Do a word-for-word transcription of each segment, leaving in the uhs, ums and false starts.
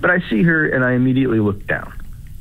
But I see her, and I immediately look down.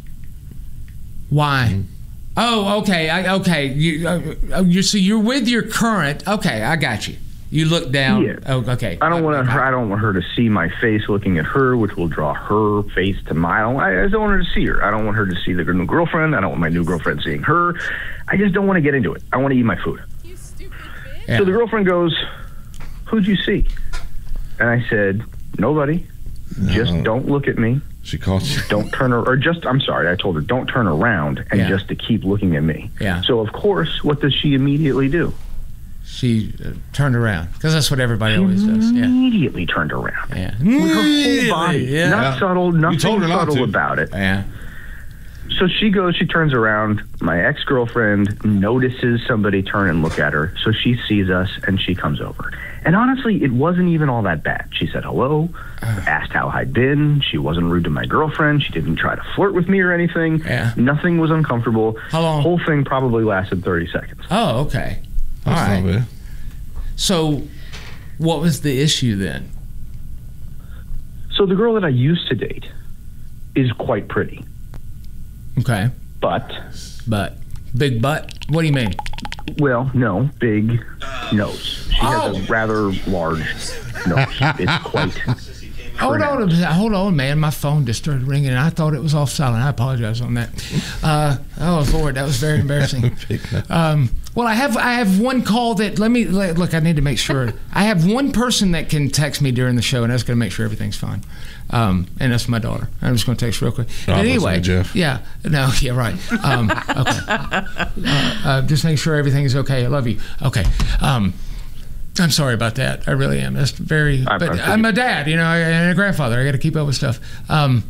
Why? Mm-hmm. Oh, okay. I, okay. You, uh, you so you're with your current. Okay, I got you. You look down. Yeah. Oh, okay. I don't want I, her. I don't want her to see my face looking at her, which will draw her face to mine. I, don't, I just don't want her to see her. I don't want her to see the new girlfriend. I don't want my new girlfriend seeing her. I just don't want to get into it. I want to eat my food. You stupid bitch. Yeah. So the girlfriend goes, "Who'd you see?" And I said, "Nobody. No. Just don't look at me. She called you. Don't turn her, or just, I'm sorry, I told her, don't turn around and Yeah. just to keep looking at me." Yeah. So, of course, what does she immediately do? She uh, turned around because that's what everybody always does. Yeah. Immediately turned around. Yeah. With her whole body. Yeah. Not Yeah. subtle, nothing told her not subtle to. about it. Yeah. So she goes, she turns around. My ex-girlfriend notices somebody turn and look at her. So she sees us and she comes over. And honestly, it wasn't even all that bad. She said hello, asked how I'd been. She wasn't rude to my girlfriend. She didn't try to flirt with me or anything. Yeah. Nothing was uncomfortable. How long? Whole thing probably lasted thirty seconds. Oh, okay. All That's right. not bad. So, what was the issue then? So the girl that I used to date is quite pretty. Okay. But, But big butt. What do you mean? well, no, big nose. She has Oh. a rather large nose. It's quite... Hold on, a minute. hold on, man. My phone just started ringing, and I thought it was off silent. I apologize on that. Uh, oh Lord, that was very embarrassing. Um, well, I have I have one call that let me let, look. I need to make sure. I have one person that can text me during the show, and that's going to make sure everything's fine. Um, and that's my daughter. I'm just going to text real quick. But Obviously, anyway, Jeff. yeah, no, yeah, right. Um, okay, uh, uh, just make sure everything's okay. I love you. Okay. Um, I'm sorry about that. I really am. That's very. I'm- But I'm I'm a dad, you know, and a grandfather. I got to keep up with stuff. Um,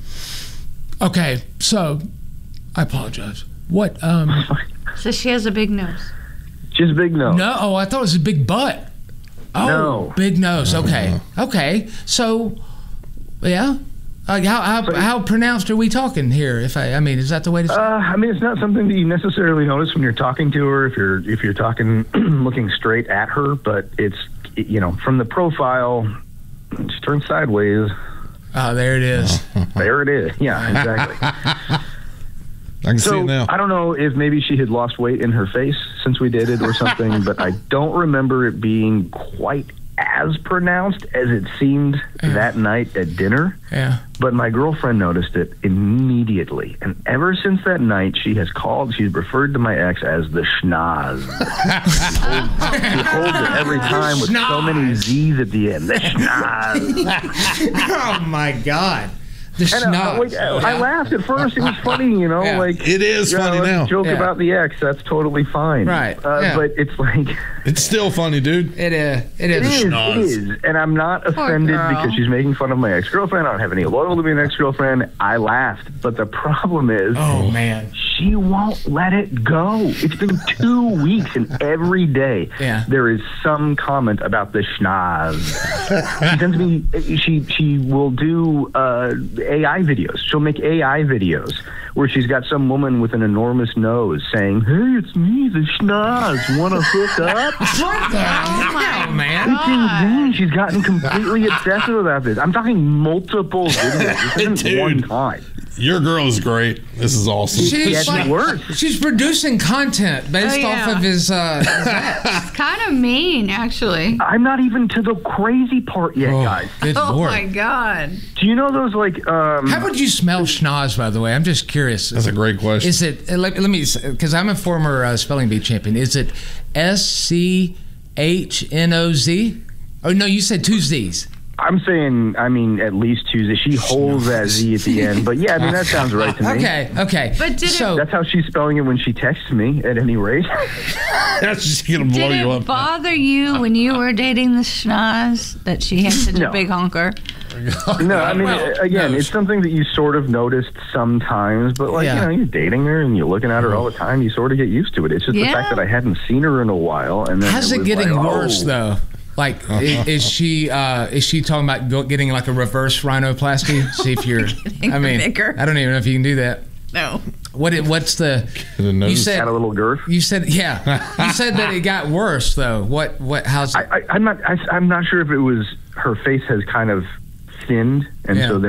okay, so I apologize. What? Um, So she has a big nose. Just big nose. no, oh, I thought it was a big butt. Oh, No. big nose. Okay, okay. So, yeah. Uh, how how how pronounced are we talking here? If I, I mean, is that the way to say? Uh, I mean, it's not something that you necessarily notice when you're talking to her. If you're if you're talking, looking straight at her, but it's you know from the profile, just turn sideways. Oh, there it is. There it is. Yeah, exactly. I can see So it now. I don't know if maybe she had lost weight in her face since we dated or something, but I don't remember it being quite as pronounced as it seemed that night at dinner. Yeah. But my girlfriend noticed it immediately. And ever since that night, she has called, she's referred to my ex as the schnoz. she, holds, she holds it every time with so many Z's at the end. The schnoz. Oh my God. The And uh, like, schnoz. I laughed at first. It was funny, you know, Yeah. like It is you know, funny let's now. joke Yeah. about the ex. That's totally fine. Right. Uh, Yeah. But it's like It's still funny, dude. It uh, it it is. is. It schnoz. is. And I'm not offended girl. because she's making fun of my ex-girlfriend. I don't have any loyalty to being an ex-girlfriend. I laughed. But the problem is, Oh man. she won't let it go. It's been two weeks, and every day Yeah. there is some comment about the schnoz. She sends me. She she will do uh, A I videos. She'll make A I videos where she's got some woman with an enormous nose saying, "Hey, it's me, the schnoz. Want to hook up?" What the hell, man? It's insane. She's gotten completely obsessive about this. I'm talking multiple videos. This isn't Dude. one time. Your girl is great. This is awesome. She's It's like, worse. she's producing content based Oh, yeah. off of his. Uh, It's kind of mean, actually. I'm not even to the crazy part yet, oh, guys. good Oh Lord. my God. Do you know those like um How would you smell schnoz, by the way? I'm just curious. That's a great question. Is it, uh, let, let me, because I'm a former uh, spelling bee champion. Is it S C H N O Z? Oh, no, you said two Z's. I'm saying, I mean, at least Tuesday. She holds that Z at the end. But yeah, I mean, that sounds right to me. Okay, okay. But did it- so, That's how she's spelling it when she texts me, at any rate. That's just gonna blow Did you it up. bother you when you were dating the schnoz that she had such No. a big honker? No, I mean, Well, again, no. it's something that you sort of noticed sometimes, but like, Yeah. you know, you're dating her and you're looking at her all the time, you sort of get used to it. It's just the Yeah. fact that I hadn't seen her in a while. And then how's it was getting like, worse, oh. though? Like, i- is she uh, is she talking about go, getting like a reverse rhinoplasty? See if you're. I mean, bigger. I don't even know if you can do that. No. What? it- What's the? The You nose. said Had a little girth. You said yeah. You said that it got worse though. What? What? How's? I, I, I'm not. I, I'm not sure if it was her face has kind of thinned, and Yeah. so